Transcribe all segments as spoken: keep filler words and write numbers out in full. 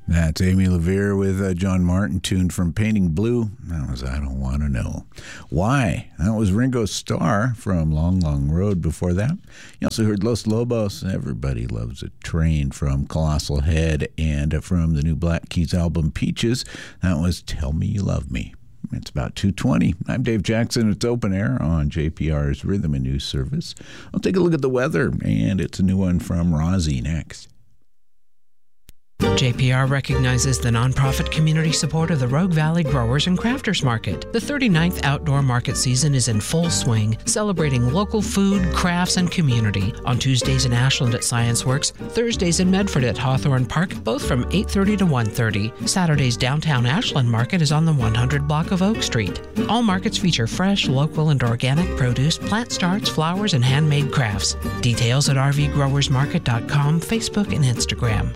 That's Amy LaVere with uh, John Martin, tuned from Painting Blue. That was I Don't Want to Know Why. That was Ringo Starr from Long, Long Road before that. You also heard Los Lobos, Everybody Loves a Train from Colossal Head, and from the new Black Keys album, Peaches, that was Tell Me You Love Me. It's about two twenty. I'm Dave Jackson. It's Open Air on J P R's Rhythm and News Service. I'll take a look at the weather, and it's a new one from Rozzy next. J P R recognizes the nonprofit community support of the Rogue Valley Growers and Crafters Market. The thirty-ninth outdoor market season is in full swing, celebrating local food, crafts, and community. On Tuesdays in Ashland at Science Works, Thursdays in Medford at Hawthorne Park, both from eight thirty to one thirty. Saturdays downtown Ashland Market is on the one hundred block of Oak Street. All markets feature fresh, local, and organic produce, plant starts, flowers, and handmade crafts. Details at r v growers market dot com, Facebook, and Instagram.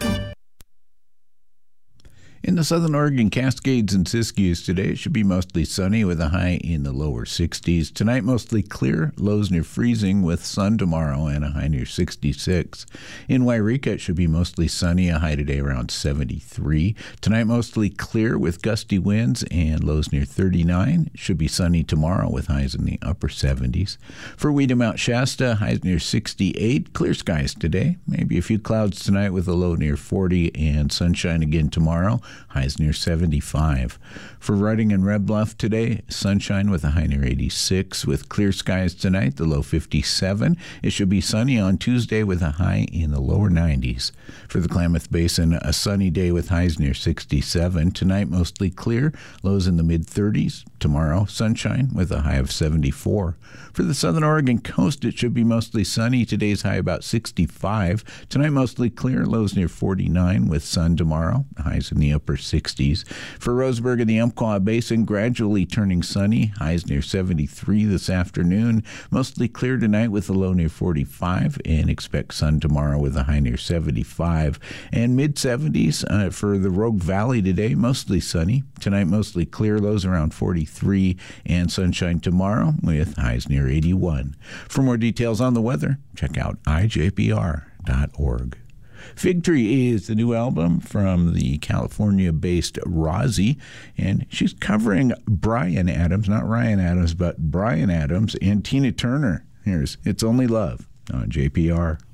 In the southern Oregon Cascades and Siskiyous today, it should be mostly sunny with a high in the lower sixties. Tonight, mostly clear, lows near freezing with sun tomorrow and a high near sixty-six. In Wairika, it should be mostly sunny, a high today around seventy-three. Tonight, mostly clear with gusty winds and lows near thirty-nine. It should be sunny tomorrow with highs in the upper seventies. For Ouida Mount Shasta, highs near sixty-eight. Clear skies today. Maybe a few clouds tonight with a low near forty and sunshine again tomorrow. Highs near seventy-five. For Redding and Red Bluff today, sunshine with a high near eighty-six. With clear skies tonight, the low fifty-seven. It should be sunny on Tuesday with a high in the lower nineties. For the Klamath Basin, a sunny day with highs near sixty-seven. Tonight, mostly clear, lows in the mid-thirties. Tomorrow, sunshine with a high of seventy-four. For the southern Oregon coast, it should be mostly sunny. Today's high about sixty-five. Tonight, mostly clear, lows near forty-nine with sun tomorrow. Highs in the upper sixties. For Roseburg and the Umpqua Basin, gradually turning sunny. Highs near seventy-three this afternoon. Mostly clear tonight with a low near forty-five. And expect sun tomorrow with a high near seventy-five. And mid-seventies uh, for the Rogue Valley today. Mostly sunny. Tonight, mostly clear, lows around forty-three. And sunshine tomorrow with highs near eighty-one. For more details on the weather, check out i j p r dot org. Fig Tree is the new album from the California-based Rozzy, and she's covering Bryan Adams, not Ryan Adams, but Bryan Adams and Tina Turner. Here's It's Only Love on J P R.